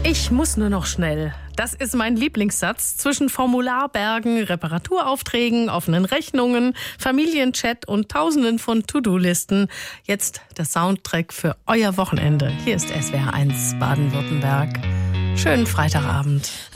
Ich muss nur noch schnell. Das ist mein Lieblingssatz zwischen Formularbergen, Reparaturaufträgen, offenen Rechnungen, Familienchat und Tausenden von To-Do-Listen. Jetzt der Soundtrack für euer Wochenende. Hier ist SWR1 Baden-Württemberg. Schönen Freitagabend.